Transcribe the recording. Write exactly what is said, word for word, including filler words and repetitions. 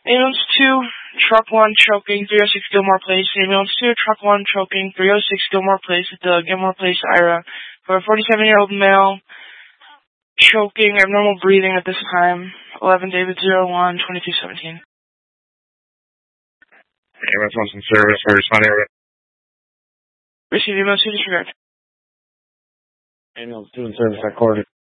Ambulance two, truck one choking, three oh six Gilmore Place. Ambulance two, truck one choking, three oh six Gilmore Place at the Gilmore Place I R A for a forty-seven-year-old male choking, abnormal breathing at this time. eleven David zero one, twenty-two seventeen. Ambulance one's in service. We're responding over. Receive ambulance two, disregard. Ambulance two in service at quarter.